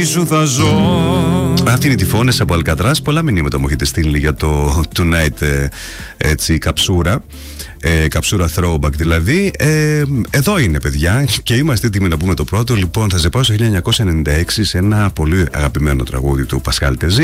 Σου θα ζω. Αυτή είναι η Τυφώνες από Αλκατράς. Πολλά μηνύματα μου έχετε στείλει για το Tonight, έτσι, καψούρα. Καψούρα throwback δηλαδή. Εδώ είναι, παιδιά, και είμαστε έτοιμοι να πούμε το πρώτο. Λοιπόν, θα σε πάω στο 1996 σε ένα πολύ αγαπημένο τραγούδι του Πασχάλ Τεζή.